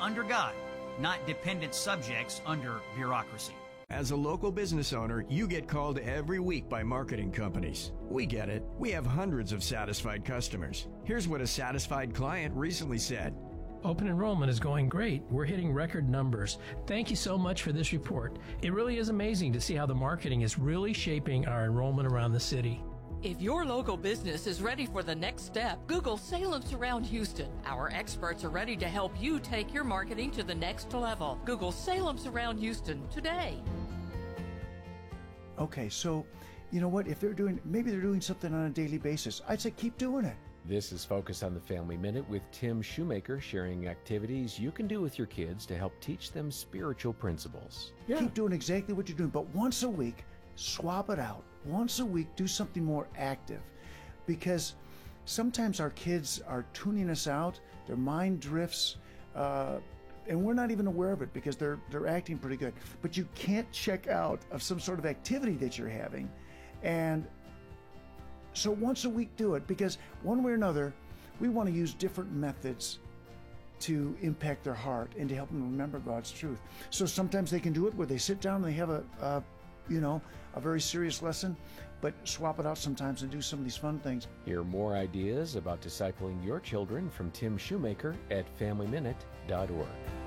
under God, not dependent subjects under bureaucracy. As a local business owner, you get called every week by marketing companies. We get it. We have hundreds of satisfied customers. Here's what a satisfied client recently said. Open enrollment is going great. We're hitting record numbers. Thank you so much for this report. It really is amazing to see how the marketing is really shaping our enrollment around the city. If your local business is ready for the next step, Google Salem Surround Houston. Our experts are ready to help you take your marketing to the next level. Google Salem Surround Houston today. Okay, so you know what? If maybe they're doing something on a daily basis, I'd say keep doing it. This is Focus on the Family Minute with Tim Shoemaker, sharing activities you can do with your kids to help teach them spiritual principles. Yeah. Keep doing exactly what you're doing, but once a week, swap it out. Once a week, do something more active, because sometimes our kids are tuning us out, their mind drifts, and we're not even aware of it because they're acting pretty good. But you can't check out of some sort of activity that you're having. And so once a week, do it, because one way or another, we want to use different methods to impact their heart and to help them remember God's truth. So sometimes they can do it where they sit down and they have a very serious lesson, but swap it out sometimes and do some of these fun things. Hear more ideas about discipling your children from Tim Shoemaker at FamilyMinute.org.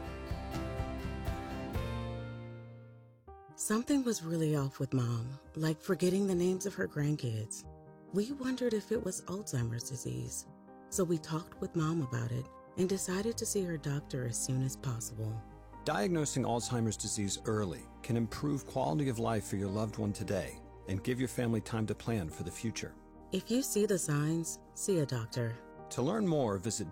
Something was really off with Mom, like forgetting the names of her grandkids. We wondered if it was Alzheimer's disease. So we talked with Mom about it and decided to see her doctor as soon as possible. Diagnosing Alzheimer's disease early can improve quality of life for your loved one today and give your family time to plan for the future. If you see the signs, see a doctor. To learn more, visit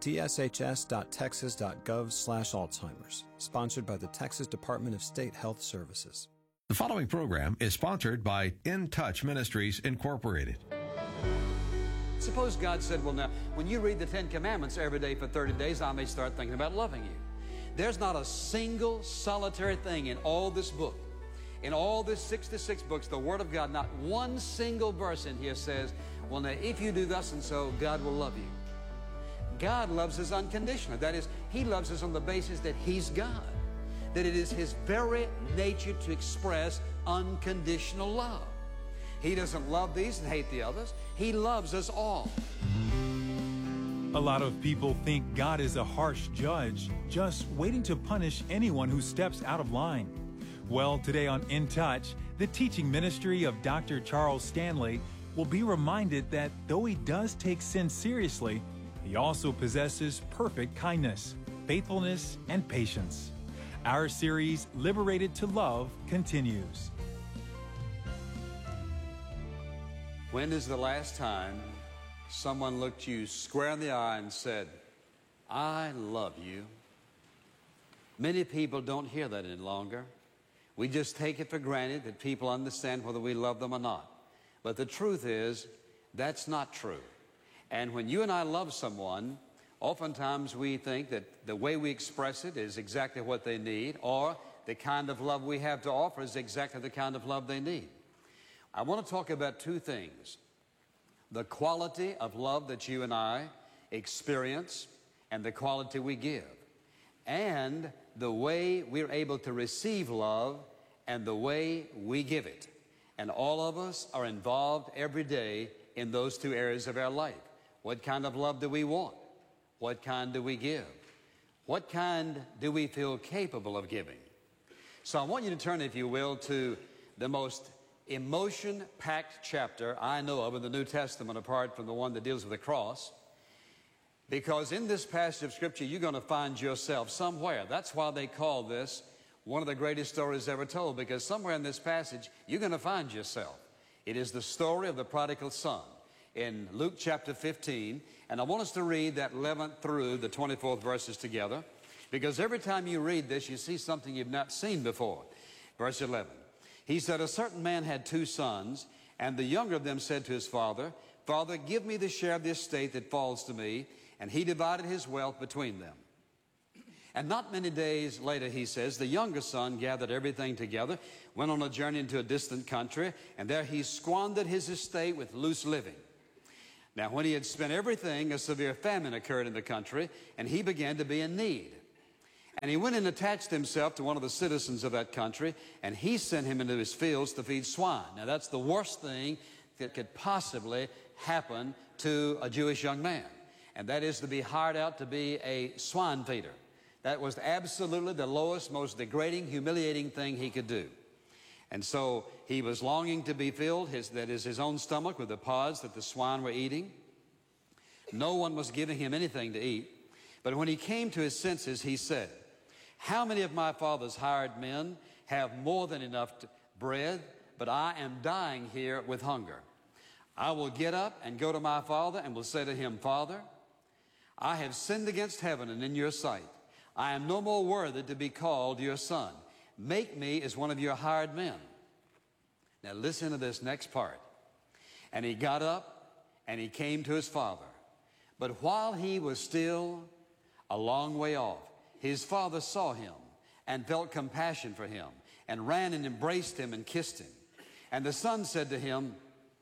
dshs.texas.gov/Alzheimer's, sponsored by the Texas Department of State Health Services. The following program is sponsored by In Touch Ministries, Incorporated. Suppose God said, well, now, when you read the Ten Commandments every day for 30 days, I may start thinking about loving you. There's not a single solitary thing in all this book, in all this 66 books, the Word of God, not one single verse in here says, well, now, if you do thus and so, God will love you. God loves us unconditionally. That is, He loves us on the basis that He's God, that it is His very nature to express unconditional love. He doesn't love these and hate the others. He loves us all. A lot of people think God is a harsh judge, just waiting to punish anyone who steps out of line. Well, today on In Touch, the teaching ministry of Dr. Charles Stanley will be reminded that though he does take sin seriously, he also possesses perfect kindness, faithfulness, and patience. Our series, Liberated to Love, continues. When is the last time someone looked you square in the eye and said, I love you? Many people don't hear that any longer. We just take it for granted that people understand whether we love them or not. But the truth is, that's not true. And when you and I love someone, oftentimes we think that the way we express it is exactly what they need, or the kind of love we have to offer is exactly the kind of love they need. I want to talk about two things: the quality of love that you and I experience and the quality we give, and the way we're able to receive love and the way we give it. And all of us are involved every day in those two areas of our life. What kind of love do we want? What kind do we give? What kind do we feel capable of giving? So I want you to turn, if you will, to the most emotion-packed chapter I know of in the New Testament, apart from the one that deals with the cross. Because in this passage of Scripture, you're going to find yourself somewhere. That's why they call this one of the greatest stories ever told, because somewhere in this passage, you're going to find yourself. It is the story of the prodigal son in Luke chapter 15. And I want us to read that 11th through the 24th verses together, because every time you read this, you see something you've not seen before. Verse 11. He said, a certain man had 2 sons, and the younger of them said to his father, Father, give me the share of the estate that falls to me. And he divided his wealth between them. And not many days later, he says, the younger son gathered everything together, went on a journey into a distant country, and there he squandered his estate with loose living. Now, when he had spent everything, a severe famine occurred in the country, and he began to be in need. And he went and attached himself to one of the citizens of that country, and he sent him into his fields to feed swine. Now, that's the worst thing that could possibly happen to a Jewish young man, and that is to be hired out to be a swine feeder. That was absolutely the lowest, most degrading, humiliating thing he could do. And so he was longing to be filled, that is his own stomach, with the pods that the swine were eating. No one was giving him anything to eat. But when he came to his senses, he said, "How many of my father's hired men have more than enough bread, but I am dying here with hunger? I will get up and go to my father and will say to him, 'Father, I have sinned against heaven and in your sight. I am no more worthy to be called your son. Make me as one of your hired men.'" Now listen to this next part. "And he got up and he came to his father. But while he was still a long way off, his father saw him and felt compassion for him and ran and embraced him and kissed him. And the son said to him,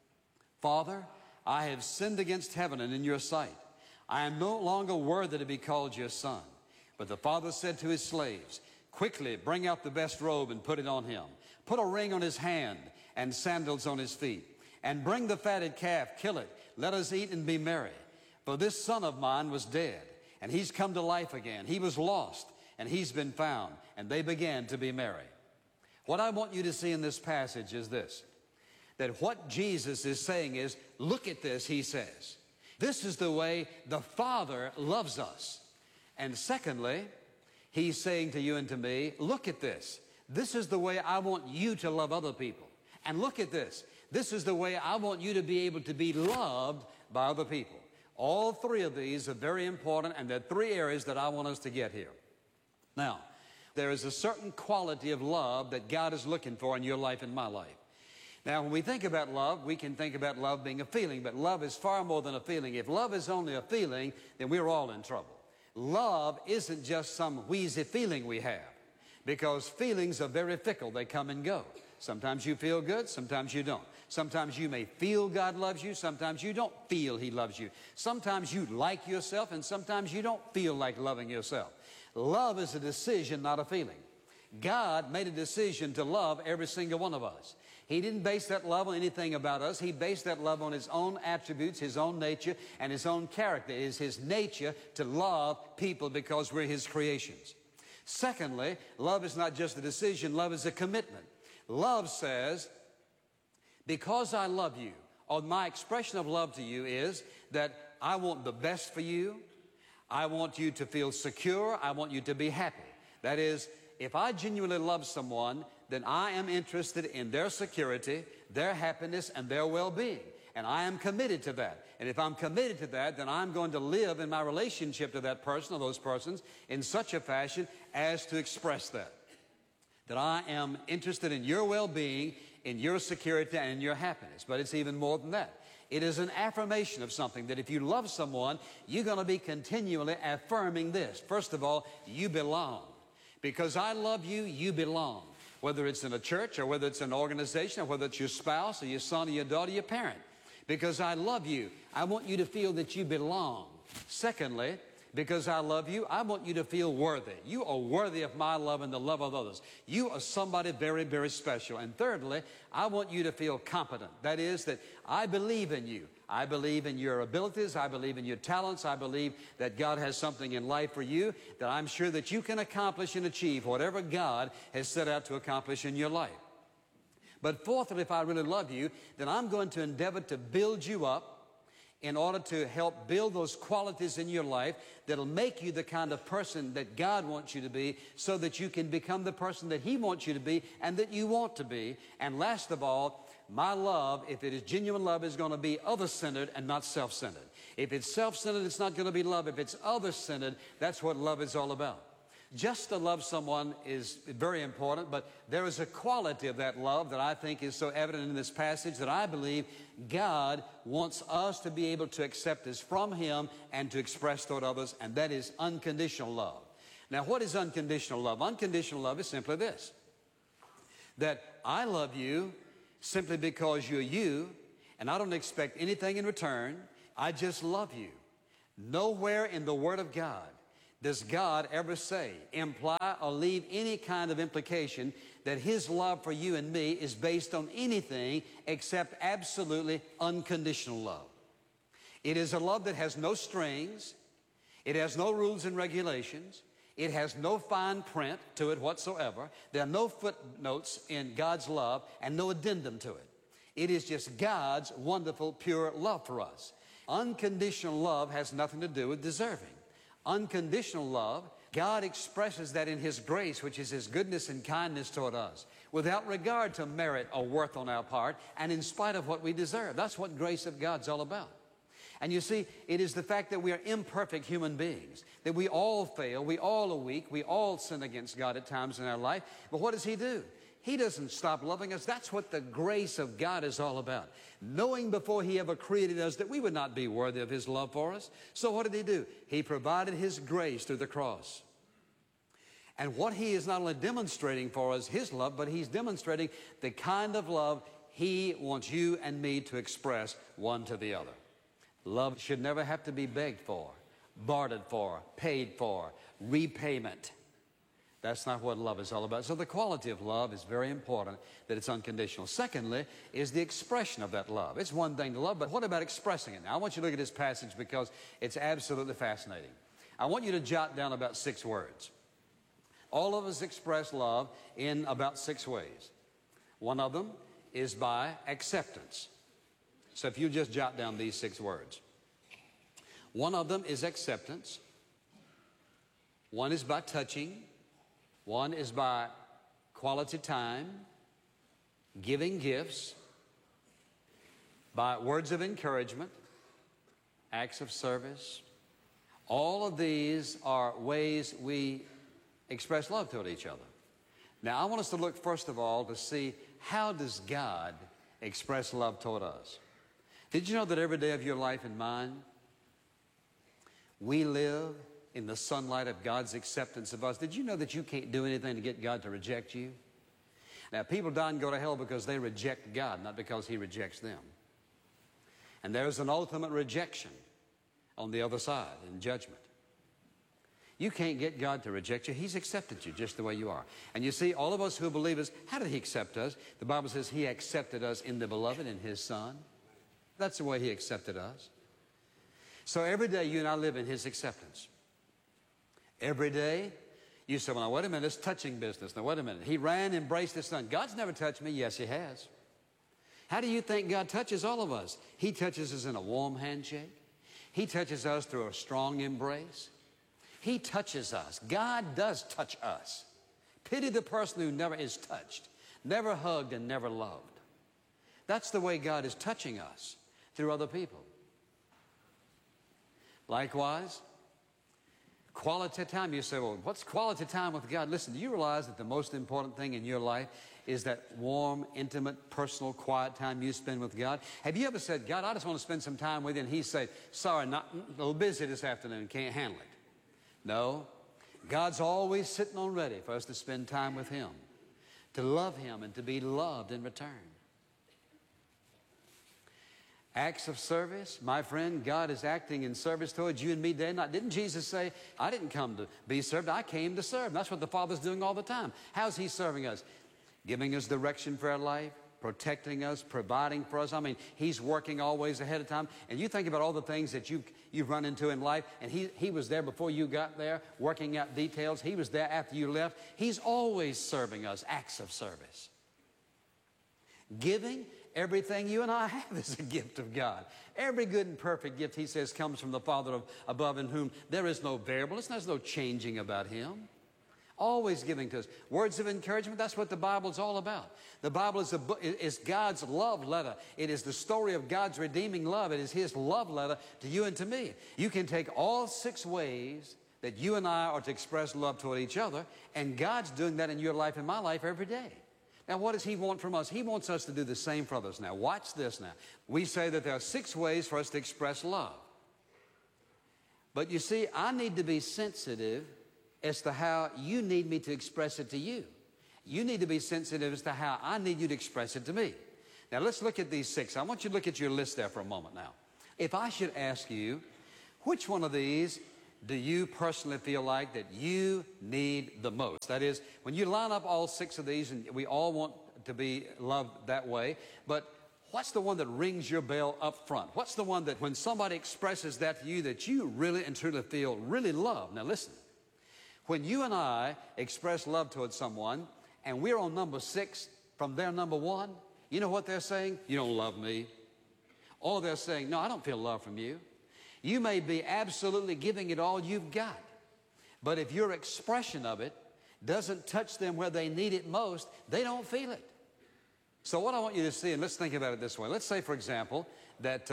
'Father, I have sinned against heaven and in your sight. I am no longer worthy to be called your son.' But the father said to his slaves, 'Quickly bring out the best robe and put it on him. Put a ring on his hand and sandals on his feet. And bring the fatted calf, kill it. Let us eat and be merry. For this son of mine was dead, and he's come to life again. He was lost, and he's been found.' And they began to be merry." What I want you to see in this passage is this, that what Jesus is saying is, look at this, he says. This is the way the Father loves us. And secondly, he's saying to you and to me, look at this. This is the way I want you to love other people. And look at this. This is the way I want you to be able to be loved by other people. All three of these are very important, and there are three areas that I want us to get here. Now, there is a certain quality of love that God is looking for in your life and my life. Now, when we think about love, we can think about love being a feeling, but love is far more than a feeling. If love is only a feeling, then we're all in trouble. Love isn't just some wheezy feeling we have, because feelings are very fickle. They come and go. Sometimes you feel good, sometimes you don't. Sometimes you may feel God loves you, sometimes you don't feel He loves you. Sometimes you like yourself, and sometimes you don't feel like loving yourself. Love is a decision, not a feeling. God made a decision to love every single one of us. He didn't base that love on anything about us. He based that love on His own attributes, His own nature, and His own character. It is His nature to love people because we're His creations. Secondly, love is not just a decision, love is a commitment. Love says, because I love you, or my expression of love to you is that I want the best for you. I want you to feel secure. I want you to be happy. That is, if I genuinely love someone, then I am interested in their security, their happiness, and their well-being. And I am committed to that. And if I'm committed to that, then I'm going to live in my relationship to that person or those persons in such a fashion as to express that. That I am interested in your well-being, in your security, and in your happiness. But it's even more than that. It is an affirmation of something, that if you love someone, you're going to be continually affirming this. First of all, you belong. Because I love you, you belong. Whether it's in a church or whether it's an organization or whether it's your spouse or your son or your daughter, your parent. Because I love you, I want you to feel that you belong. Secondly, because I love you, I want you to feel worthy. You are worthy of my love and the love of others. You are somebody very, very special. And thirdly, I want you to feel competent. That is, that I believe in you. I believe in your abilities. I believe in your talents. I believe that God has something in life for you that I'm sure that you can accomplish and achieve whatever God has set out to accomplish in your life. But fourthly, if I really love you, then I'm going to endeavor to build you up in order to help build those qualities in your life that'll make you the kind of person that God wants you to be, so that you can become the person that He wants you to be and that you want to be. And last of all, my love, if it is genuine love, is going to be other-centered and not self-centered. If it's self-centered, it's not going to be love. If it's other-centered, that's what love is all about. Just to love someone is very important, but there is a quality of that love that I think is so evident in this passage that I believe God wants us to be able to accept as from Him and to express toward others, and that is unconditional love. Now, what is unconditional love? Unconditional love is simply this, that I love you simply because you're you, and I don't expect anything in return. I just love you. Nowhere in the Word of God does God ever say, imply, or leave any kind of implication that His love for you and me is based on anything except absolutely unconditional love. It is a love that has no strings. It has no rules and regulations. It has no fine print to it whatsoever. There are no footnotes in God's love and no addendum to it. It is just God's wonderful, pure love for us. Unconditional love has nothing to do with deserving. Unconditional love, God expresses that in His grace, which is His goodness and kindness toward us, without regard to merit or worth on our part, and in spite of what we deserve. That's what grace of God's all about. And you see, it is the fact that we are imperfect human beings, that we all fail, we all are weak, we all sin against God at times in our life. But what does He do? He doesn't stop loving us. That's what the grace of God is all about. Knowing before He ever created us that we would not be worthy of His love for us. So what did He do? He provided His grace through the cross. And what He is not only demonstrating for us, His love, but He's demonstrating the kind of love He wants you and me to express one to the other. Love should never have to be begged for, bartered for, paid for, repayment. That's not what love is all about. So the quality of love is very important, that it's unconditional. Secondly, is the expression of that love. It's one thing to love, but what about expressing it? Now, I want you to look at this passage because it's absolutely fascinating. I want you to jot down about 6 words. All of us express love in about 6 ways. One of them is by acceptance. So if you just jot down these 6 words. One of them is acceptance. One is by touching. One is by quality time, giving gifts, by words of encouragement, acts of service. All of these are ways we express love toward each other. Now, I want us to look first of all to see, how does God express love toward us? Did you know that every day of your life and mine, we live in the sunlight of God's acceptance of us? Did you know that you can't do anything to get God to reject you? Now, people die and go to hell because they reject God, not because He rejects them. And there's an ultimate rejection on the other side in judgment. You can't get God to reject you. He's accepted you just the way you are. And you see, all of us who are believers, how did He accept us? The Bible says He accepted us in the Beloved, in His Son. That's the way He accepted us. So every day you and I live in His acceptance. Every day, you say, well, now, wait a minute, it's touching business. Now, wait a minute. He ran, embraced His Son. God's never touched me. Yes, He has. How do you think God touches all of us? He touches us in a warm handshake. He touches us through a strong embrace. He touches us. God does touch us. Pity the person who never is touched, never hugged, and never loved. That's the way God is touching us, through other people. Likewise, quality time. You say, well, what's quality time with God? Listen, do you realize that the most important thing in your life is that warm, intimate, personal, quiet time you spend with God? Have you ever said, God, I just want to spend some time with you, and He said, sorry, a little busy this afternoon, can't handle it? No. God's always sitting on ready for us to spend time with Him, to love Him and to be loved in return. Acts of service, my friend, God is acting in service towards you and me day and night. Didn't Jesus say, I didn't come to be served, I came to serve? That's what the Father's doing all the time. How's He serving us? Giving us direction for our life, protecting us, providing for us. I mean, He's working always ahead of time. And you think about all the things that you've run into in life, and He was there before you got there, working out details. He was there after you left. He's always serving us, acts of service. Giving. Everything you and I have is a gift of God. Every good and perfect gift, He says, comes from the Father above, in whom there is no variableness, there's no changing about Him. Always giving to us. Words of encouragement, that's what the Bible is all about. The Bible is God's love letter. It is the story of God's redeeming love. It is His love letter to you and to me. You can take all 6 ways that you and I are to express love toward each other, and God's doing that in your life and my life every day. Now, what does He want from us? He wants us to do the same for others. Now, watch this now. We say that there are 6 ways for us to express love. But you see, I need to be sensitive as to how you need me to express it to you. You need to be sensitive as to how I need you to express it to me. Now, let's look at these 6. I want you to look at your list there for a moment now. If I should ask you, which one of these do you personally feel like that you need the most? That is, when you line up all 6 of these, and we all want to be loved that way, but what's the one that rings your bell up front? What's the one that when somebody expresses that to you, that you really and truly feel really loved? Now listen, when you and I express love towards someone, and we're on number 6 from their number 1, you know what they're saying? You don't love me. Or they're saying, no, I don't feel love from you. You may be absolutely giving it all you've got, but if your expression of it doesn't touch them where they need it most, they don't feel it. So what I want you to see, and let's think about it this way. Let's say, for example, that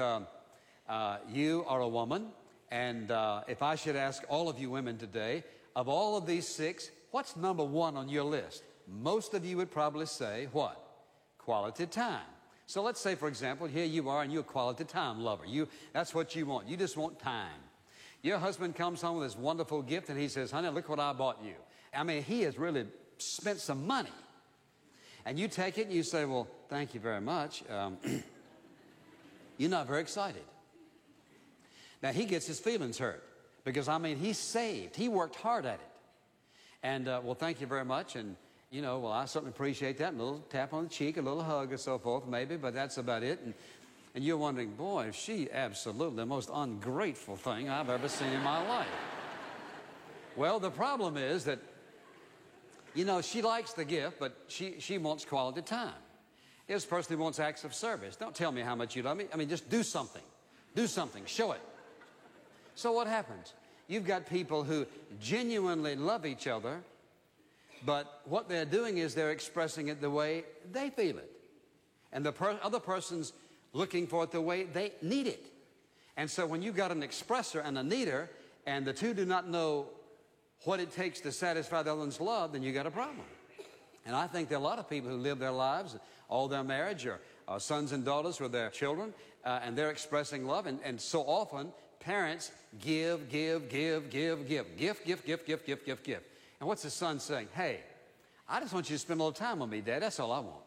you are a woman, and if I should ask all of you women today, of all of these 6, what's number 1 on your list? Most of you would probably say, what? Quality time. So let's say, for example, here you are, and you're a quality time lover. That's what you want. You just want time. Your husband comes home with this wonderful gift, and he says, honey, look what I bought you. I mean, he has really spent some money. And you take it, and you say, well, thank you very much. You're not very excited. Now, he gets his feelings hurt because, I mean, he's saved. He worked hard at it. And, well, thank you very much. And, you know, well, I certainly appreciate that. A little tap on the cheek, a little hug or so forth, maybe, but that's about it. And you're wondering, boy, is she absolutely the most ungrateful thing I've ever seen in my life. Well, the problem is that, you know, she likes the gift, but she wants quality time. This person who wants acts of service. Don't tell me how much you love me. I mean, just do something. Do something. Show it. So what happens? You've got people who genuinely love each other, but what they're doing is they're expressing it the way they feel it. And the other person's looking for it the way they need it. And so when you've got an expresser and a needer, and the two do not know what it takes to satisfy the other one's love, then you got a problem. And I think there are a lot of people who live their lives, all their marriage, or sons and daughters with their children, and they're expressing love, and so often parents give. And what's the son saying? Hey, I just want you to spend a little time with me, Dad. That's all I want.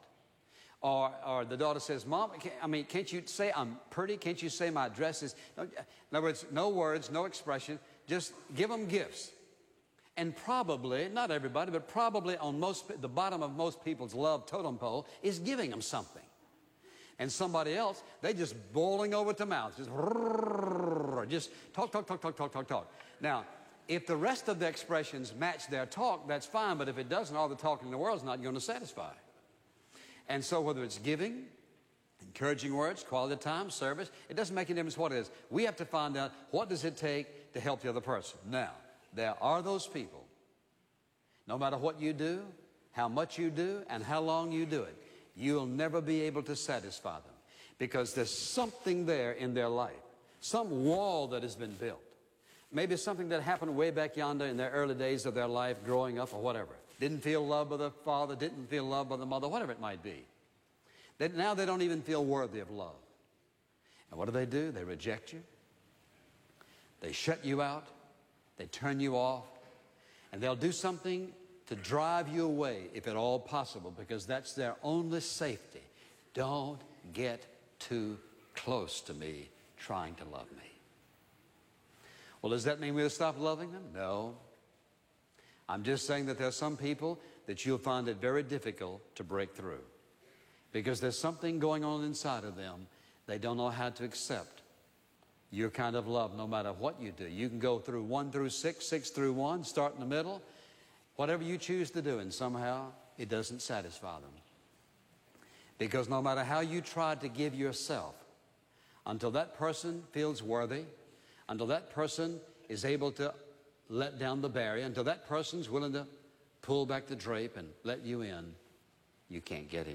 Or the daughter says, Mom, can't you say I'm pretty? Can't you say my dress is... In other words, no words, no expression. Just give them gifts. And probably, not everybody, but probably on the bottom of most people's love totem pole is giving them something. And somebody else, they just boiling over at the mouth. Just talk. Now, if the rest of the expressions match their talk, that's fine. But if it doesn't, all the talking in the world is not going to satisfy. And so whether it's giving, encouraging words, quality time, service, it doesn't make any difference what it is. We have to find out what does it take to help the other person. Now, there are those people, no matter what you do, how much you do, and how long you do it, you'll never be able to satisfy them because there's something there in their life, some wall that has been built. Maybe something that happened way back yonder in their early days of their life, growing up or whatever. Didn't feel loved by the father, didn't feel loved by the mother, whatever it might be. Now they don't even feel worthy of love. And what do? They reject you. They shut you out. They turn you off. And they'll do something to drive you away, if at all possible, because that's their only safety. Don't get too close to me trying to love me. Well, does that mean we'll stop loving them? No. I'm just saying that there are some people that you'll find it very difficult to break through because there's something going on inside of them they don't know how to accept your kind of love no matter what you do. You can go through 1 through 6, 6 through 1, start in the middle, whatever you choose to do, and somehow it doesn't satisfy them. Because no matter how you try to give yourself, until that person feels worthy, until that person is able to let down the barrier, until that person's willing to pull back the drape and let you in, you can't get in.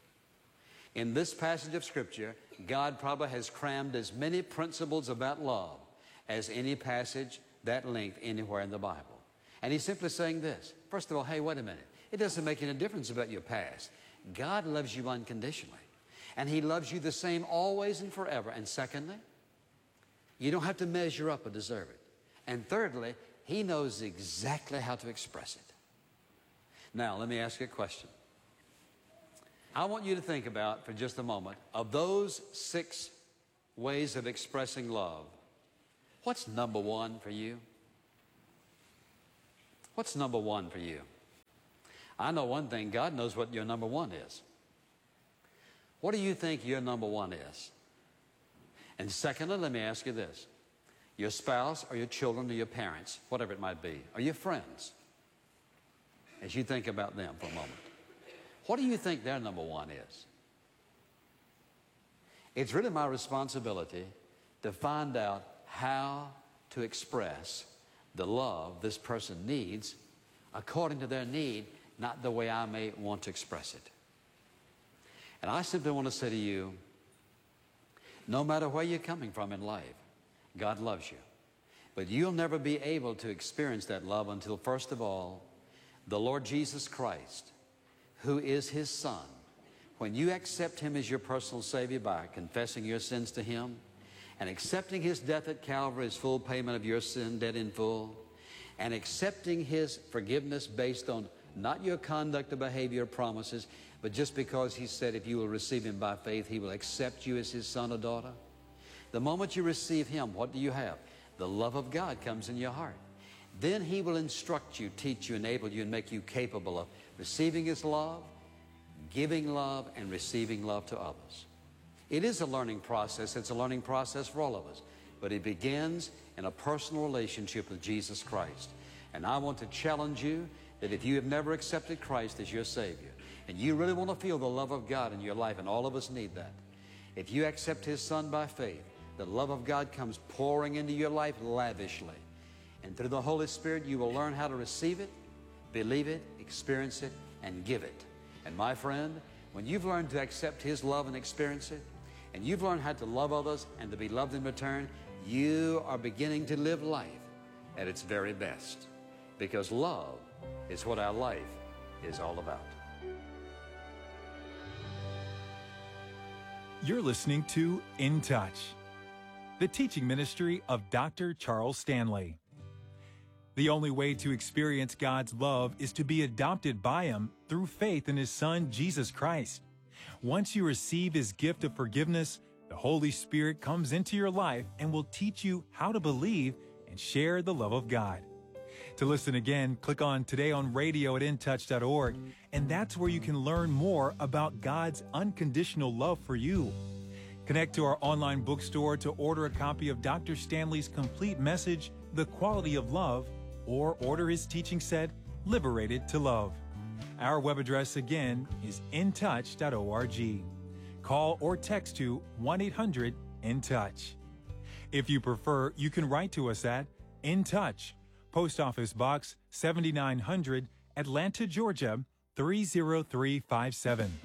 In this passage of Scripture, God probably has crammed as many principles about love as any passage that length anywhere in the Bible. And he's simply saying this. First of all, hey, wait a minute. It doesn't make any difference about your past. God loves you unconditionally. And he loves you the same always and forever. And secondly, you don't have to measure up or deserve it. And thirdly, he knows exactly how to express it. Now, let me ask you a question. I want you to think about, for just a moment, of those 6 ways of expressing love, what's number 1 for you? What's number one for you? I know one thing. God knows what your number one is. What do you think your number one is? And secondly, let me ask you this. Your spouse or your children or your parents, whatever it might be, or your friends, as you think about them for a moment, what do you think their number one is? It's really my responsibility to find out how to express the love this person needs according to their need, not the way I may want to express it. And I simply want to say to you, no matter where you're coming from in life, God loves you. But you'll never be able to experience that love until, first of all, the Lord Jesus Christ, who is His Son, when you accept Him as your personal Savior by confessing your sins to Him and accepting His death at Calvary as full payment of your sin debt in full, and accepting His forgiveness based on not your conduct or behavior or promises, but just because He said if you will receive Him by faith, He will accept you as His son or daughter. The moment you receive Him, what do you have? The love of God comes in your heart. Then He will instruct you, teach you, enable you, and make you capable of receiving His love, giving love, and receiving love to others. It is a learning process. It's a learning process for all of us. But it begins in a personal relationship with Jesus Christ. And I want to challenge you that if you have never accepted Christ as your Savior, and you really want to feel the love of God in your life, and all of us need that, if you accept His Son by faith, the love of God comes pouring into your life lavishly. And through the Holy Spirit, you will learn how to receive it, believe it, experience it, and give it. And my friend, when you've learned to accept His love and experience it, and you've learned how to love others and to be loved in return, you are beginning to live life at its very best. Because love is what our life is all about. You're listening to In Touch, the teaching ministry of Dr. Charles Stanley. The only way to experience God's love is to be adopted by Him through faith in His Son, Jesus Christ. Once you receive His gift of forgiveness, the Holy Spirit comes into your life and will teach you how to believe and share the love of God. To listen again, click on Today on Radio at intouch.org, and that's where you can learn more about God's unconditional love for you. Connect to our online bookstore to order a copy of Dr. Stanley's complete message, The Quality of Love, or order his teaching set, Liberated to Love. Our web address again is intouch.org. Call or text to 1-800-IN-TOUCH. If you prefer, you can write to us at In Touch, Post Office Box 7900, Atlanta, Georgia 30357.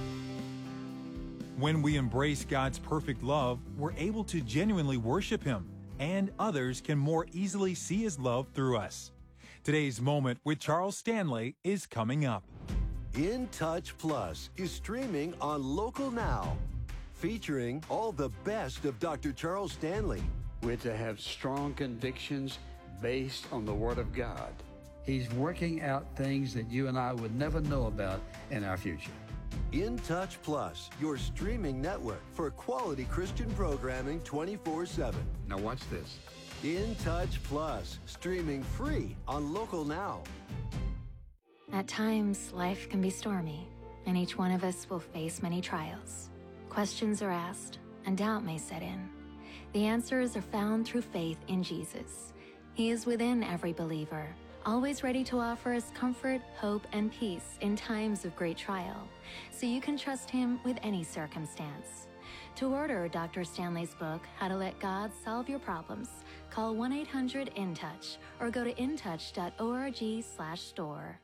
When we embrace God's perfect love, we're able to genuinely worship Him, and others can more easily see His love through us. Today's Moment with Charles Stanley is coming up. In Touch Plus is streaming on Local Now, featuring all the best of Dr. Charles Stanley. We're to have strong convictions based on the Word of God. He's working out things that you and I would never know about in our future. In Touch Plus, your streaming network for quality Christian programming 24/7. Now watch this. In Touch Plus, streaming free on Local Now. At times, life can be stormy, and each one of us will face many trials. Questions are asked, and doubt may set in. The answers are found through faith in Jesus. He is within every believer, always ready to offer us comfort, hope, and peace in times of great trial, so you can trust Him with any circumstance. To order Dr. Stanley's book, How to Let God Solve Your Problems, call 1-800-IN-TOUCH or go to intouch.org/store.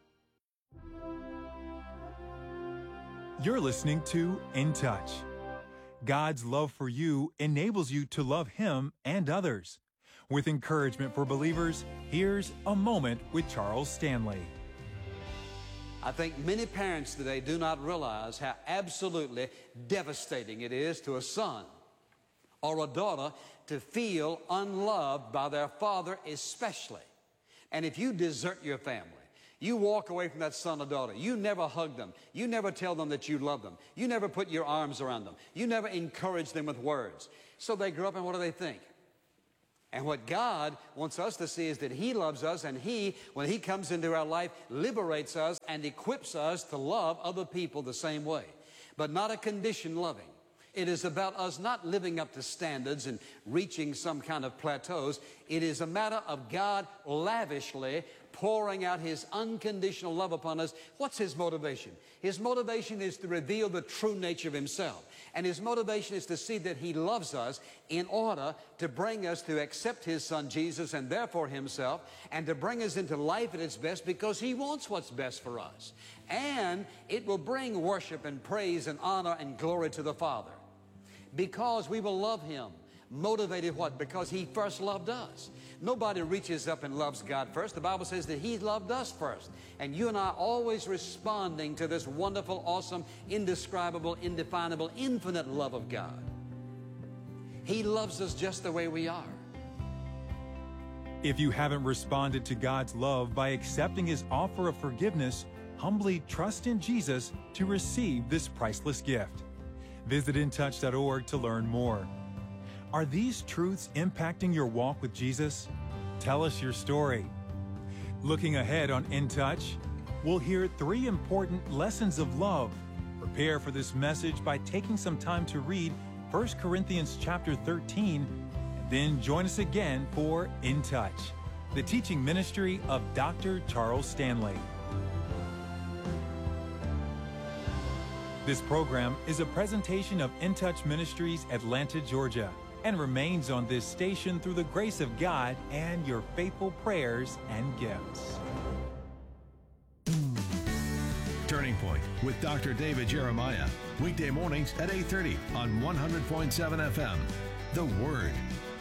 You're listening to In Touch. God's love for you enables you to love Him and others. With encouragement for believers, here's A Moment with Charles Stanley. I think many parents today do not realize how absolutely devastating it is to a son or a daughter to feel unloved by their father especially. And if you desert your family, you walk away from that son or daughter, you never hug them, you never tell them that you love them, you never put your arms around them, you never encourage them with words. So they grow up and what do they think? And what God wants us to see is that He loves us, and He, when He comes into our life, liberates us and equips us to love other people the same way. But not a conditioned loving. It is about us not living up to standards and reaching some kind of plateaus. It is a matter of God lavishly pouring out His unconditional love upon us. What's His motivation? His motivation is to reveal the true nature of Himself. And His motivation is to see that He loves us in order to bring us to accept His Son Jesus and therefore Himself, and to bring us into life at its best, because He wants what's best for us. And it will bring worship and praise and honor and glory to the Father, because we will love Him. Motivated what? Because He first loved us. Nobody reaches up and loves God first. The Bible says that He loved us first. And you and I are always responding to this wonderful, awesome, indescribable, indefinable, infinite love of God. He loves us just the way we are. If you haven't responded to God's love by accepting His offer of forgiveness, humbly trust in Jesus to receive this priceless gift. Visit intouch.org to learn more. Are these truths impacting your walk with Jesus? Tell us your story. Looking ahead on In Touch, we'll hear 3 important lessons of love. Prepare for this message by taking some time to read 1 Corinthians chapter 13, and then join us again for In Touch, the teaching ministry of Dr. Charles Stanley. This program is a presentation of In Touch Ministries, Atlanta, Georgia, and remains on this station through the grace of God and your faithful prayers and gifts. Turning Point with Dr. David Jeremiah. Weekday mornings at 8:30 on 100.7 FM. The Word.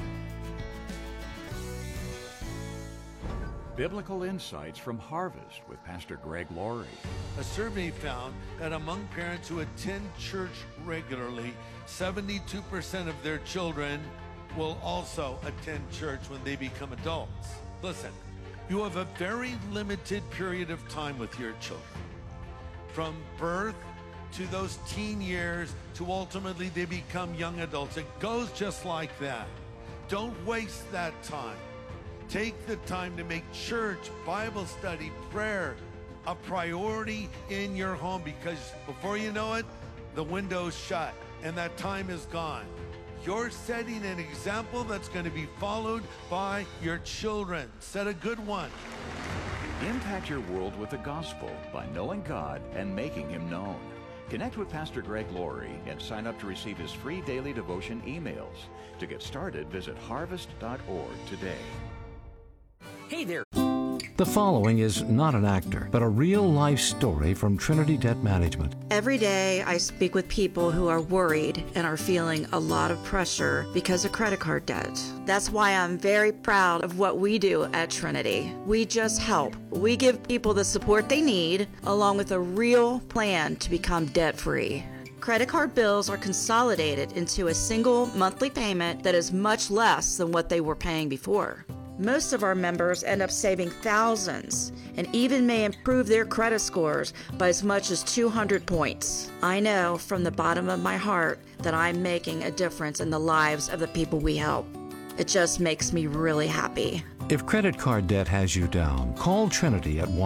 Biblical Insights from Harvest with Pastor Greg Laurie. A survey found that among parents who attend church regularly, 72% of their children will also attend church when they become adults. Listen, you have a very limited period of time with your children. From birth to those teen years to ultimately they become young adults. It goes just like that. Don't waste that time. Take the time to make church, Bible study, prayer a priority in your home, because before you know it, the window's shut and that time is gone. You're setting an example that's going to be followed by your children. Set a good one. Impact your world with the gospel by knowing God and making Him known. Connect with Pastor Greg Laurie and sign up to receive his free daily devotion emails. To get started, visit harvest.org today. Hey there. The following is not an actor, but a real-life story from Trinity Debt Management. Every day I speak with people who are worried and are feeling a lot of pressure because of credit card debt. That's why I'm very proud of what we do at Trinity. We just help. We give people the support they need, along with a real plan to become debt-free. Credit card bills are consolidated into a single monthly payment that is much less than what they were paying before. Most of our members end up saving thousands and even may improve their credit scores by as much as 200 points. I know from the bottom of my heart that I'm making a difference in the lives of the people we help. It just makes me really happy. If credit card debt has you down, call Trinity at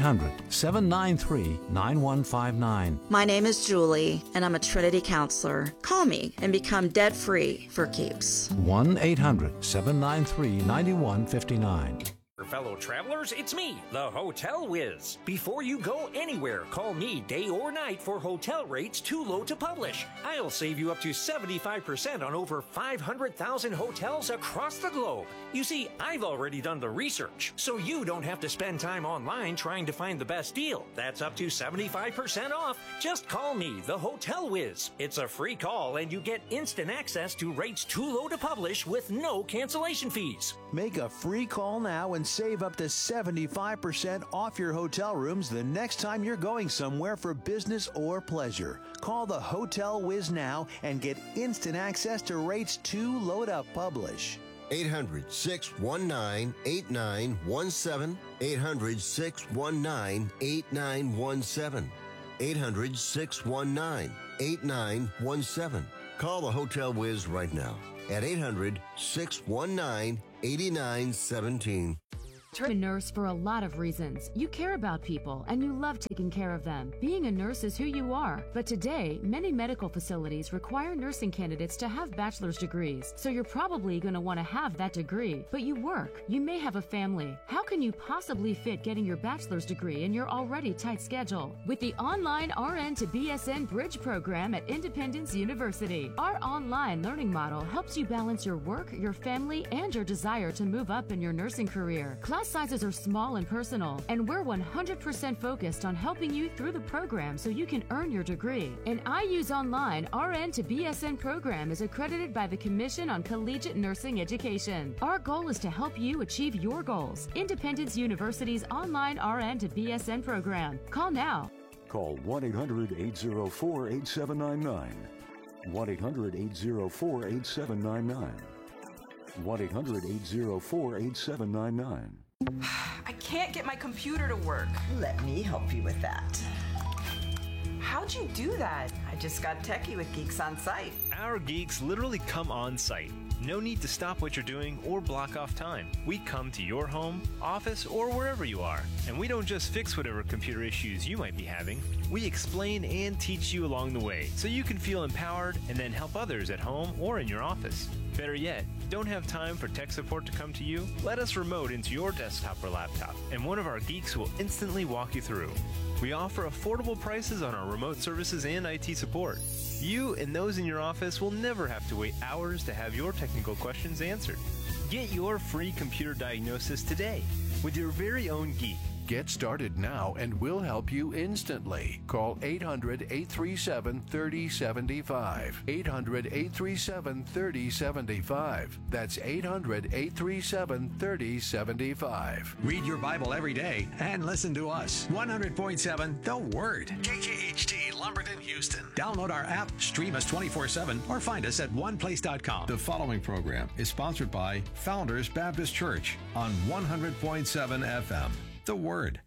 1-800-793-9159. My name is Julie, and I'm a Trinity counselor. Call me and become debt-free for keeps. 1-800-793-9159. Fellow travelers, it's me, the Hotel Whiz. Before you go anywhere, call me day or night for hotel rates too low to publish. I'll save you up to 75% on over 500,000 hotels across the globe. You see, I've already done the research, so you don't have to spend time online trying to find the best deal. That's up to 75% off. Just call me, the Hotel Whiz. It's a free call, and you get instant access to rates too low to publish with no cancellation fees. Make a free call now and save up to 75% off your hotel rooms the next time you're going somewhere for business or pleasure. Call the Hotel Whiz now and get instant access to rates too low to publish. 800-619-8917. 800-619-8917. 800-619-8917. Call the Hotel Whiz right now at 800-619-8917. 8917. A nurse for a lot of reasons. You care about people and you love taking care of them. Being a nurse is who you are. But today, many medical facilities require nursing candidates to have bachelor's degrees. So you're probably going to want to have that degree. But you work. You may have a family. How can you possibly fit getting your bachelor's degree in your already tight schedule? With the online RN to BSN Bridge program at Independence University, our online learning model helps you balance your work, your family, and your desire to move up in your nursing career. Class sizes are small and personal, and we're 100% focused on helping you through the program so you can earn your degree. An IU's online RN to BSN program is accredited by the Commission on Collegiate Nursing Education. Our goal is to help you achieve your goals. Independence University's online RN to BSN program. Call now. Call 1-800-804-8799. 1-800-804-8799. 1-800-804-8799. I can't get my computer to work. Let me help you with that. How'd you do that? I just got techie with Geeks on Site. Our geeks literally come on site. No need to stop what you're doing or block off time. We come to your home, office, or wherever you are. And we don't just fix whatever computer issues you might be having. We explain and teach you along the way so you can feel empowered and then help others at home or in your office. Better yet, don't have time for tech support to come to you? Let us remote into your desktop or laptop, and one of our geeks will instantly walk you through. We offer affordable prices on our remote services and IT support. You and those in your office will never have to wait hours to have your technical questions answered. Get your free computer diagnosis today with your very own geek. Get started now and we'll help you instantly. Call 800-837-3075. 800-837-3075. That's 800-837-3075. Read your Bible every day and listen to us. 100.7 The Word. KKHT Lumberton, Houston. Download our app, stream us 24/7, or find us at oneplace.com. The following program is sponsored by Founders Baptist Church on 100.7 FM. The Word.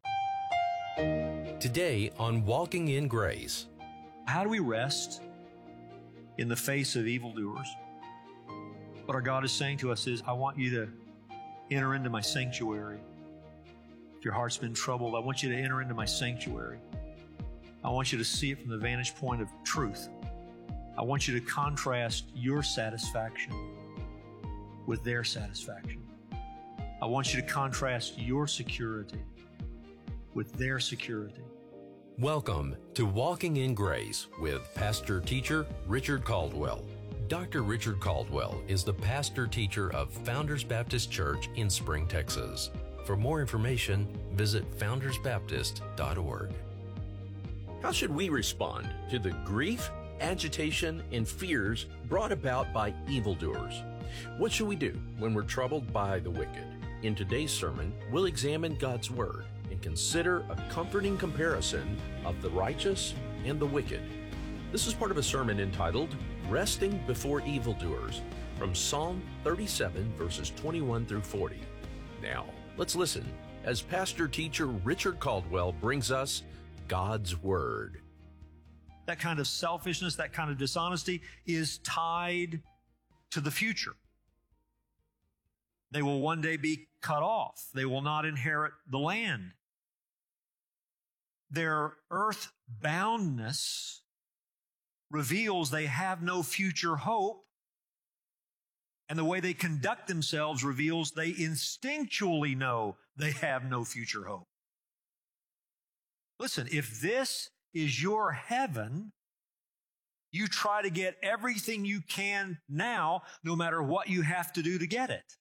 Today on Walking in Grace. How do we rest in the face of evildoers? What our God is saying to us is, I want you to enter into my sanctuary. If your heart's been troubled, I want you to enter into my sanctuary. I want you to see it from the vantage point of truth. I want you to contrast your satisfaction with their satisfaction. I want you to contrast your security with their security. Welcome to Walking in Grace with pastor teacher Richard Caldwell. Dr. Richard Caldwell is the pastor teacher of Founders Baptist Church in Spring, Texas. For more information, visit foundersbaptist.org. How should we respond to the grief, agitation, and fears brought about by evildoers? What should we do when we're troubled by the wicked? In today's sermon, we'll examine God's Word and consider a comforting comparison of the righteous and the wicked. This is part of a sermon entitled, Resting Before Evildoers, from Psalm 37, verses 21 through 40. Now, let's listen as pastor teacher Richard Caldwell brings us God's Word. That kind of selfishness, that kind of dishonesty is tied to the future. They will one day be cut off. They will not inherit the land. Their earth-boundness reveals they have no future hope, and the way they conduct themselves reveals they instinctually know they have no future hope. Listen, if this is your heaven, you try to get everything you can now, no matter what you have to do to get it.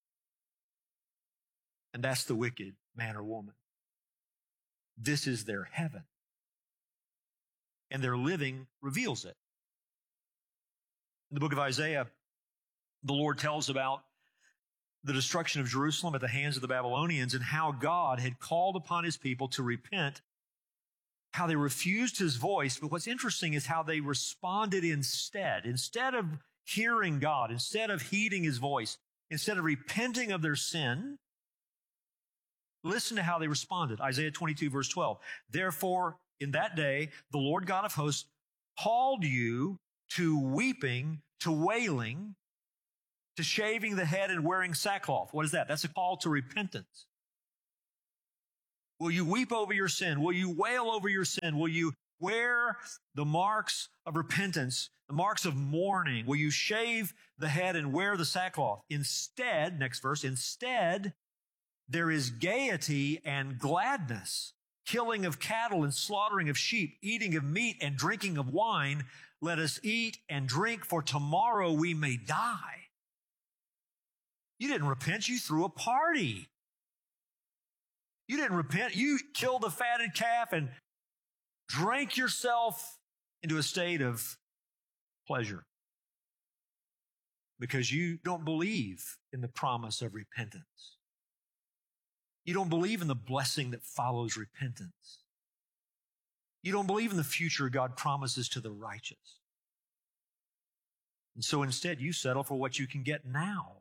And that's the wicked man or woman. This is their heaven. And their living reveals it. In the book of Isaiah, the Lord tells about the destruction of Jerusalem at the hands of the Babylonians and how God had called upon His people to repent, how they refused His voice. But what's interesting is how they responded instead. Instead of hearing God, instead of heeding His voice, instead of repenting of their sin, listen to how they responded. Isaiah 22, verse 12. Therefore, in that day, the Lord God of hosts called you to weeping, to wailing, to shaving the head and wearing sackcloth. What is that? That's a call to repentance. Will you weep over your sin? Will you wail over your sin? Will you wear the marks of repentance, the marks of mourning? Will you shave the head and wear the sackcloth? Instead, next verse, instead, there is gaiety and gladness, killing of cattle and slaughtering of sheep, eating of meat and drinking of wine. Let us eat and drink, for tomorrow we may die. You didn't repent, you threw a party. You didn't repent, you killed a fatted calf and drank yourself into a state of pleasure because you don't believe in the promise of repentance. You don't believe in the blessing that follows repentance. You don't believe in the future God promises to the righteous. And so instead, you settle for what you can get now.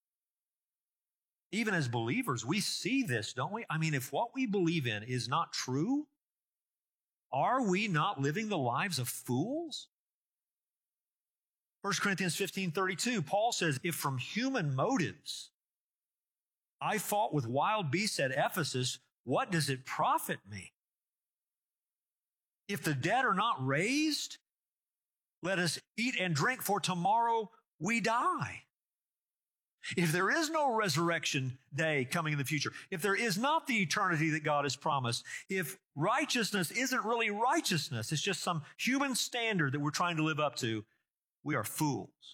Even as believers, we see this, don't we? I mean, if what we believe in is not true, are we not living the lives of fools? 1 Corinthians 15:32, Paul says, if from human motives I fought with wild beasts at Ephesus, what does it profit me? If the dead are not raised, let us eat and drink, for tomorrow we die. If there is no resurrection day coming in the future, if there is not the eternity that God has promised, if righteousness isn't really righteousness, it's just some human standard that we're trying to live up to, we are fools.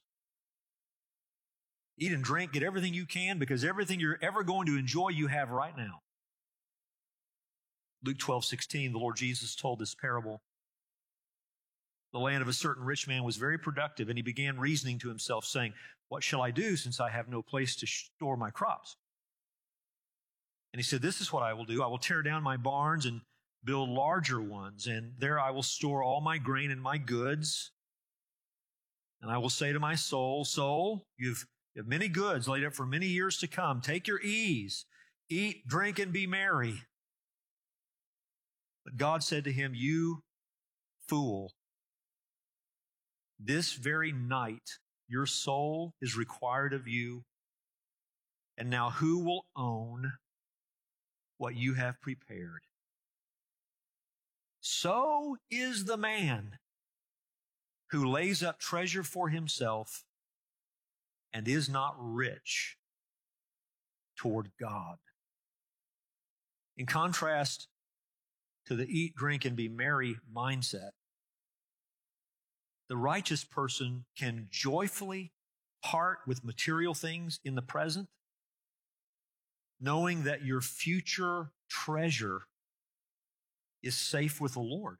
Eat and drink, get everything you can, because everything you're ever going to enjoy you have right now. Luke 12:16, the Lord Jesus told this parable. The land of a certain rich man was very productive, and he began reasoning to himself, saying, what shall I do since I have no place to store my crops? And he said, this is what I will do. I will tear down my barns and build larger ones, and there I will store all my grain and my goods. And I will say to my soul, soul, you have many goods laid up for many years to come. Take your ease, eat, drink, and be merry. But God said to him, you fool, this very night your soul is required of you, and now who will own what you have prepared? So is the man who lays up treasure for himself and is not rich toward God. In contrast to the eat, drink, and be merry mindset, the righteous person can joyfully part with material things in the present, knowing that your future treasure is safe with the Lord.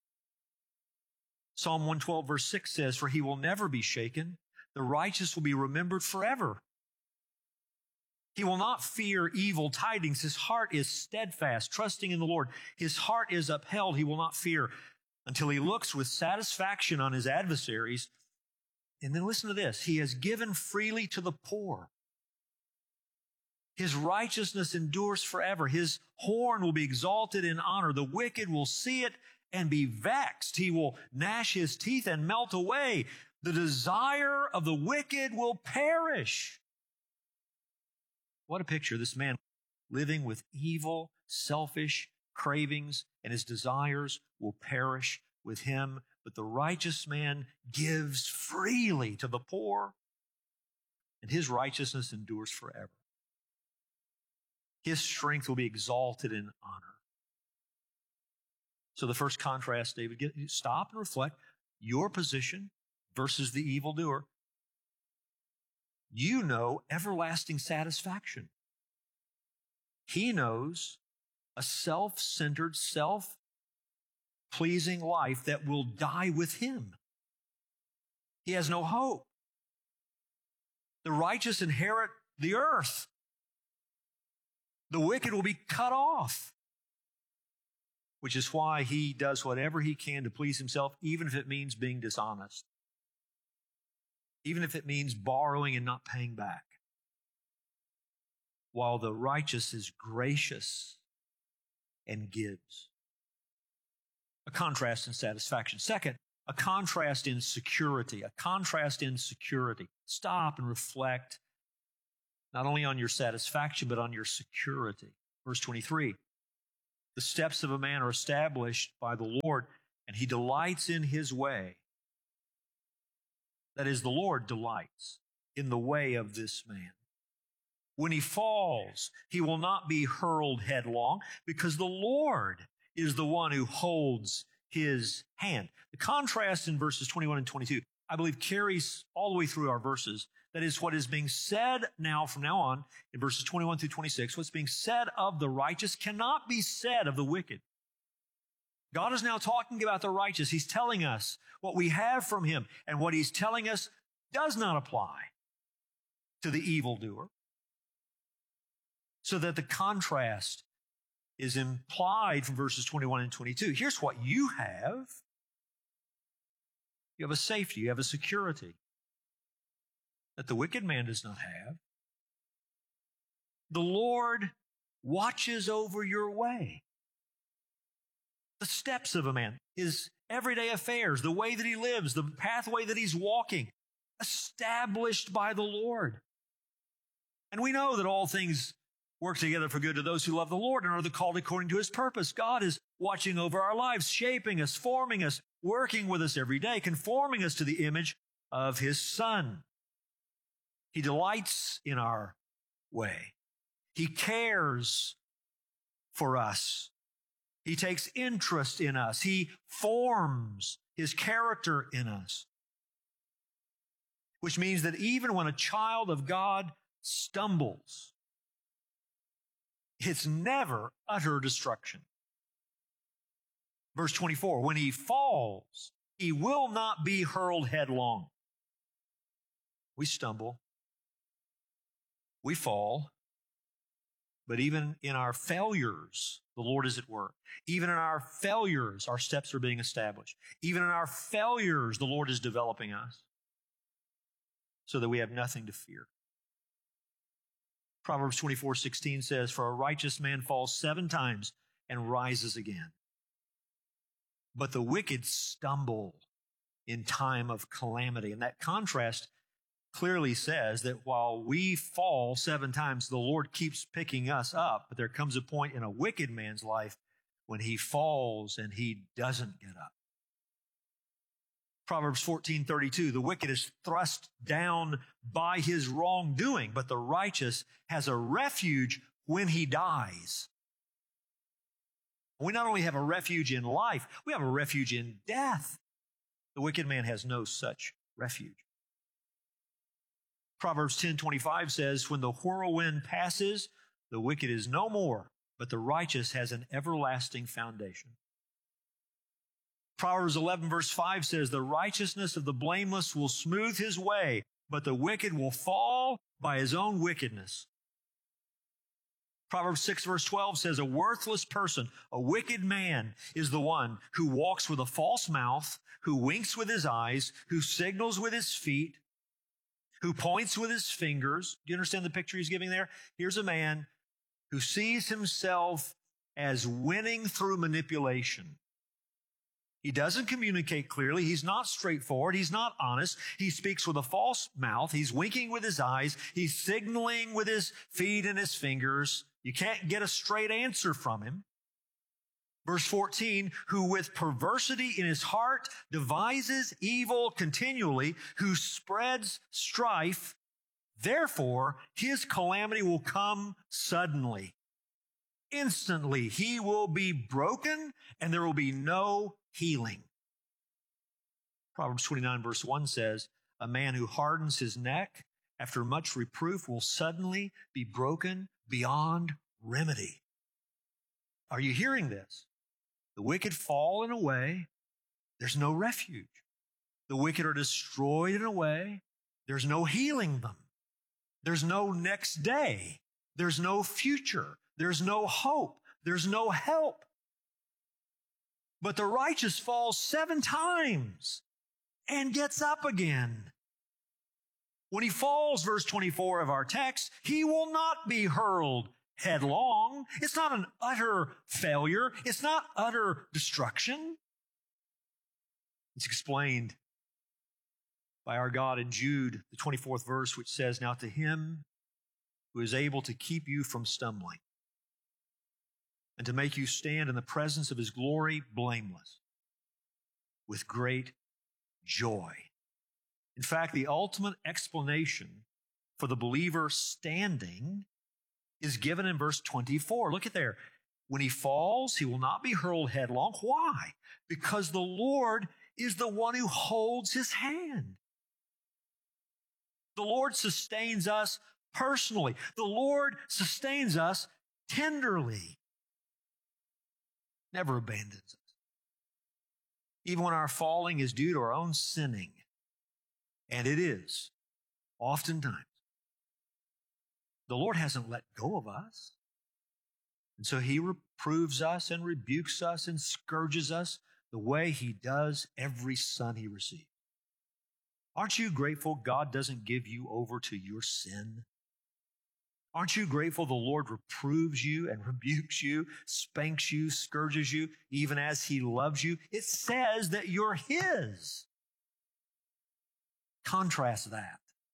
Psalm 112 verse 6 says, for he will never be shaken. The righteous will be remembered forever. He will not fear evil tidings. His heart is steadfast, trusting in the Lord. His heart is upheld. He will not fear until he looks with satisfaction on his adversaries. And then listen to this. He has given freely to the poor. His righteousness endures forever. His horn will be exalted in honor. The wicked will see it and be vexed. He will gnash his teeth and melt away. The desire of the wicked will perish. What a picture. This man living with evil, selfish cravings, and his desires will perish with him. But the righteous man gives freely to the poor, and his righteousness endures forever. His strength will be exalted in honor. So the first contrast, David, stop and reflect your position versus the evildoer. You know everlasting satisfaction. He knows a self-centered, self-pleasing life that will die with him. He has no hope. The righteous inherit the earth. The wicked will be cut off, which is why he does whatever he can to please himself, even if it means being dishonest, even if it means borrowing and not paying back, while the righteous is gracious and gives. A contrast in satisfaction. Second, a contrast in security, a contrast in security. Stop and reflect not only on your satisfaction, but on your security. Verse 23, the steps of a man are established by the Lord, and he delights in his way. That is, the Lord delights in the way of this man. When he falls, he will not be hurled headlong, because the Lord is the one who holds his hand. The contrast in verses 21 and 22, I believe, carries all the way through our verses. That is what is being said now, from now on, in verses 21 through 26. What's being said of the righteous cannot be said of the wicked. God is now talking about the righteous. He's telling us what we have from him, and what he's telling us does not apply to the evildoer. So that the contrast is implied from verses 21 and 22. Here's what you have. You have a safety, you have a security that the wicked man does not have. The Lord watches over your way. The steps of a man, his everyday affairs, the way that he lives, the pathway that he's walking, established by the Lord. And we know that all things work together for good to those who love the Lord and are the called according to his purpose. God is watching over our lives, shaping us, forming us, working with us every day, conforming us to the image of his Son. He delights in our way. He cares for us. He takes interest in us. He forms his character in us. Which means that even when a child of God stumbles, it's never utter destruction. Verse 24, when he falls, he will not be hurled headlong. We stumble. We fall. But even in our failures, the Lord is at work. Even in our failures, our steps are being established. Even in our failures, the Lord is developing us so that we have nothing to fear. Proverbs 24:16 says, for a righteous man falls 7 times and rises again. But the wicked stumble in time of calamity. And that contrast clearly says that while we fall 7 times, the Lord keeps picking us up. But there comes a point in a wicked man's life when he falls and he doesn't get up. Proverbs 14:32, the wicked is thrust down by his wrongdoing, but the righteous has a refuge when he dies. We not only have a refuge in life, we have a refuge in death. The wicked man has no such refuge. Proverbs 10:25 says, when the whirlwind passes, the wicked is no more, but the righteous has an everlasting foundation. Proverbs 11 verse 5 says, the righteousness of the blameless will smooth his way, but the wicked will fall by his own wickedness. Proverbs 6 verse 12 says, a worthless person, a wicked man, is the one who walks with a false mouth, who winks with his eyes, who signals with his feet, who points with his fingers. Do you understand the picture he's giving there? Here's a man who sees himself as winning through manipulation. He doesn't communicate clearly. He's not straightforward. He's not honest. He speaks with a false mouth. He's winking with his eyes. He's signaling with his feet and his fingers. You can't get a straight answer from him. Verse 14, who with perversity in his heart devises evil continually, who spreads strife, therefore his calamity will come suddenly. Instantly he will be broken and there will be no healing. Proverbs 29 verse 1 says, a man who hardens his neck after much reproof will suddenly be broken beyond remedy. Are you hearing this? The wicked fall in a way, there's no refuge. The wicked are destroyed in a way, there's no healing them. There's no next day. There's no future. There's no hope. There's no help. But the righteous falls 7 times and gets up again. When he falls, verse 24 of our text, he will not be hurled headlong. It's not an utter failure. It's not utter destruction. It's explained by our God in Jude, the 24th verse, which says, "Now to him who is able to keep you from stumbling and to make you stand in the presence of his glory blameless with great joy." In fact, the ultimate explanation for the believer standing is given in verse 24. Look at there. When he falls, he will not be hurled headlong. Why? Because the Lord is the one who holds his hand. The Lord sustains us personally. The Lord sustains us tenderly. Never abandons us. Even when our falling is due to our own sinning, and it is, oftentimes, the Lord hasn't let go of us. And so he reproves us and rebukes us and scourges us the way he does every son he receives. Aren't you grateful God doesn't give you over to your sin? Aren't you grateful the Lord reproves you and rebukes you, spanks you, scourges you, even as he loves you? It says that you're his. Contrast that.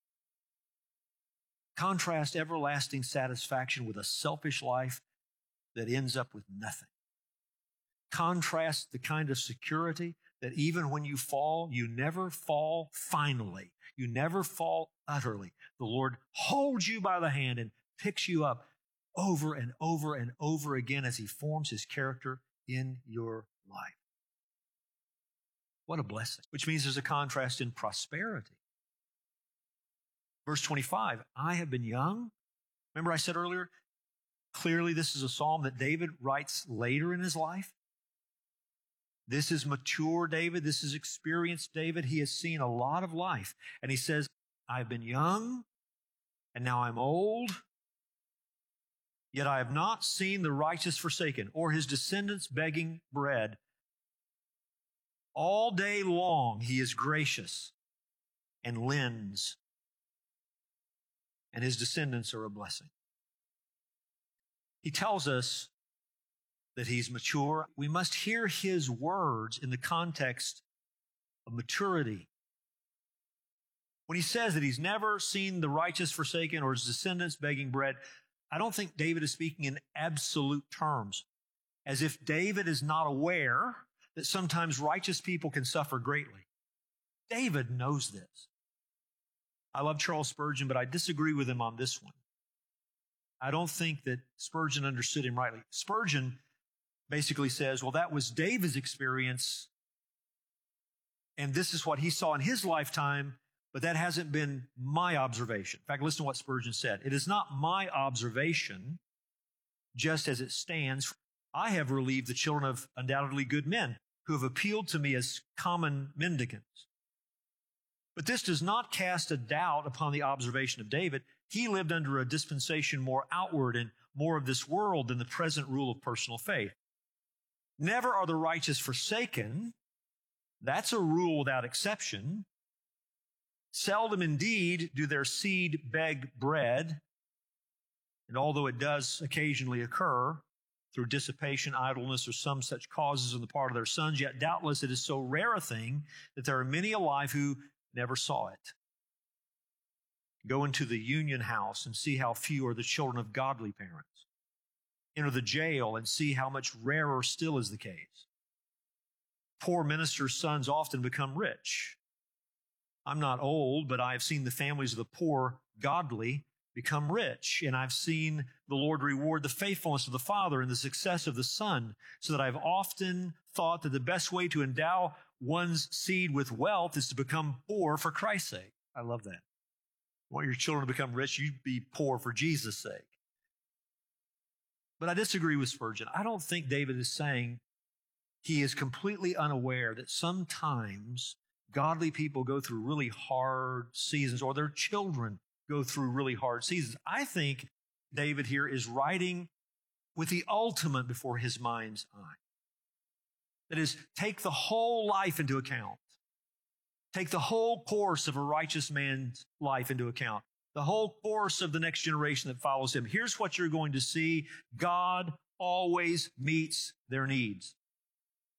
Contrast everlasting satisfaction with a selfish life that ends up with nothing. Contrast the kind of security that even when you fall, you never fall finally. You never fall utterly. The Lord holds you by the hand and picks you up over and over and over again as he forms his character in your life. What a blessing. Which means there's a contrast in prosperity. Verse 25, I have been young. Remember I said earlier, clearly this is a psalm that David writes later in his life. This is mature David. This is experienced David. He has seen a lot of life. And he says, I've been young, and now I'm old, yet I have not seen the righteous forsaken, or his descendants begging bread. All day long he is gracious and lends, and his descendants are a blessing. He tells us that he's mature. We must hear his words in the context of maturity. When he says that he's never seen the righteous forsaken or his descendants begging bread, I don't think David is speaking in absolute terms, as if David is not aware that sometimes righteous people can suffer greatly. David knows this. I love Charles Spurgeon, but I disagree with him on this one. I don't think that Spurgeon understood him rightly. Spurgeon basically says, well, that was David's experience, and this is what he saw in his lifetime, but that hasn't been my observation. In fact, listen to what Spurgeon said. It is not my observation, just as it stands. I have relieved the children of undoubtedly good men who have appealed to me as common mendicants. But this does not cast a doubt upon the observation of David. He lived under a dispensation more outward and more of this world than the present rule of personal faith. Never are the righteous forsaken. That's a rule without exception. Seldom indeed do their seed beg bread. And although it does occasionally occur through dissipation, idleness, or some such causes on the part of their sons, yet doubtless it is so rare a thing that there are many alive who never saw it. Go into the union house and see how few are the children of godly parents. Enter the jail and see how much rarer still is the case. Poor ministers' sons often become rich. I'm not old, but I have seen the families of the poor, godly, become rich. And I've seen the Lord reward the faithfulness of the father and the success of the son, so that I've often thought that the best way to endow one's seed with wealth is to become poor for Christ's sake. I love that. You want your children to become rich, you be poor for Jesus' sake. But I disagree with Spurgeon. I don't think David is saying he is completely unaware that sometimes godly people go through really hard seasons, or their children go through really hard seasons. I think David here is writing with the ultimate before his mind's eye. That is, take the whole life into account. Take the whole course of a righteous man's life into account. The whole course of the next generation that follows him. Here's what you're going to see. God always meets their needs.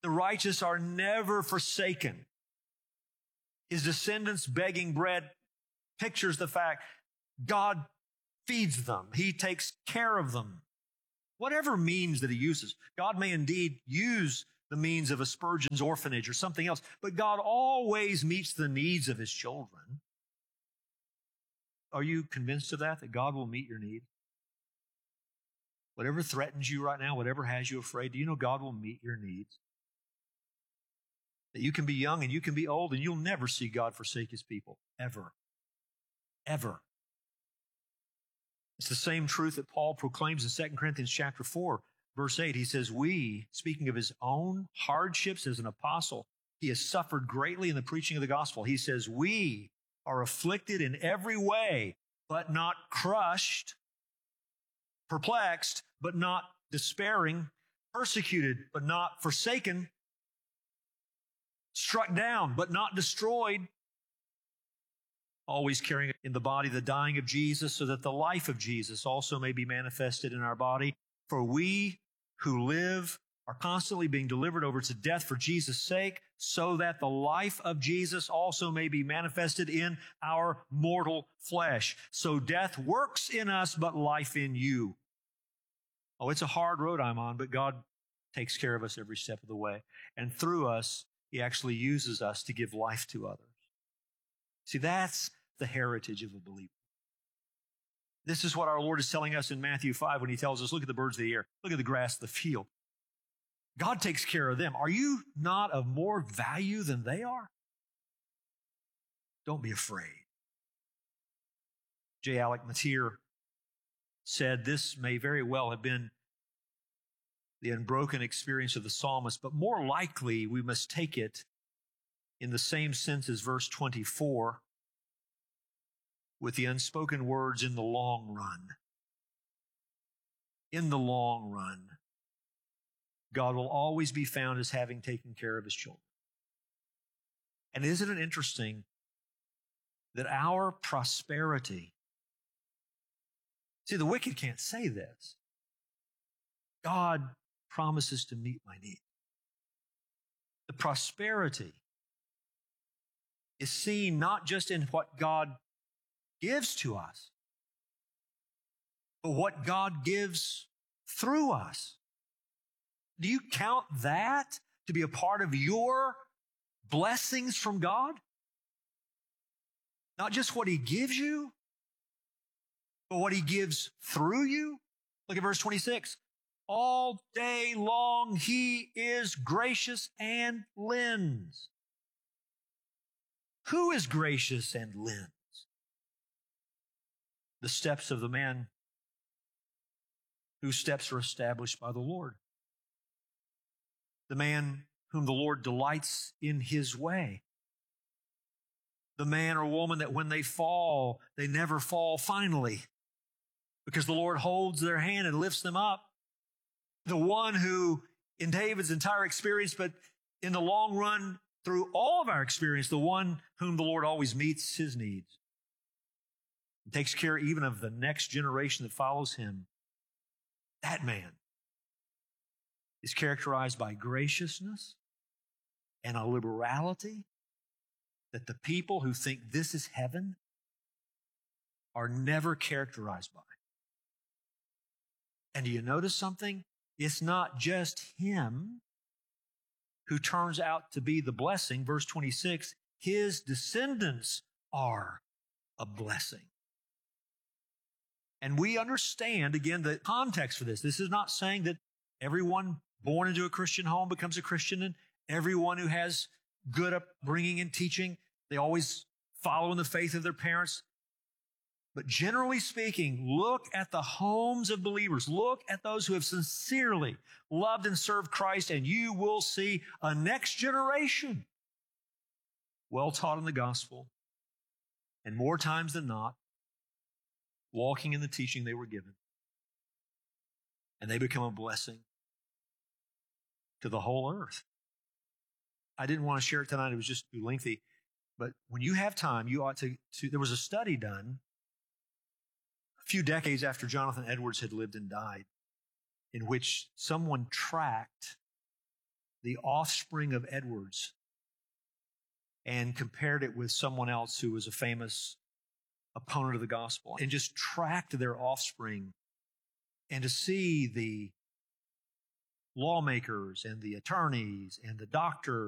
The righteous are never forsaken. His descendants begging bread pictures the fact God feeds them. He takes care of them. Whatever means that he uses. God may indeed use the means of a Spurgeon's orphanage or something else, but God always meets the needs of his children. Are you convinced of that God will meet your need? Whatever threatens you right now, whatever has you afraid, do you know God will meet your needs? That you can be young and you can be old and you'll never see God forsake his people. Ever. Ever. It's the same truth that Paul proclaims in 2 Corinthians chapter 4, verse 8. He says, we, speaking of his own hardships as an apostle, he has suffered greatly in the preaching of the gospel. He says, we are afflicted in every way, but not crushed, perplexed, but not despairing, persecuted, but not forsaken, struck down, but not destroyed, always carrying in the body the dying of Jesus, so that the life of Jesus also may be manifested in our body. For we who live are constantly being delivered over to death for Jesus' sake, so that the life of Jesus also may be manifested in our mortal flesh. So death works in us, but life in you. Oh, it's a hard road I'm on, but God takes care of us every step of the way. And through us, he actually uses us to give life to others. See, that's the heritage of a believer. This is what our Lord is telling us in Matthew 5 when he tells us, look at the birds of the air, look at the grass of the field. God takes care of them. Are you not of more value than they are? Don't be afraid. J. Alec Motyer said this may very well have been the unbroken experience of the psalmist, but more likely we must take it in the same sense as verse 24 with the unspoken words, in the long run. In the long run, God will always be found as having taken care of his children. And isn't it interesting that our prosperity, see, the wicked can't say this. God promises to meet my need. The prosperity is seen not just in what God gives to us, but what God gives through us. Do you count that to be a part of your blessings from God? Not just what he gives you, but what he gives through you? Look at verse 26. All day long he is gracious and lends. Who is gracious and lends? The steps of the man whose steps are established by the Lord. The man whom the Lord delights in his way. The man or woman that when they fall, they never fall finally, because the Lord holds their hand and lifts them up. The one who, in David's entire experience, but in the long run, through all of our experience, the one whom the Lord always meets his needs. He takes care even of the next generation that follows him. That man is characterized by graciousness and a liberality that the people who think this is heaven are never characterized by. And do you notice something? It's not just him who turns out to be the blessing. Verse 26, his descendants are a blessing. And we understand, again, the context for this. This is not saying that everyone born into a Christian home becomes a Christian, and everyone who has good upbringing and teaching, they always follow in the faith of their parents. But generally speaking, look at the homes of believers. Look at those who have sincerely loved and served Christ, and you will see a next generation well taught in the gospel, and more times than not, walking in the teaching they were given. And they become a blessing to the whole earth. I didn't want to share it tonight. It was just too lengthy. But when you have time, you ought to there was a study done a few decades after Jonathan Edwards had lived and died, in which someone tracked the offspring of Edwards and compared it with someone else who was a famous opponent of the gospel and just tracked their offspring, and to see the lawmakers and the attorneys and the doctors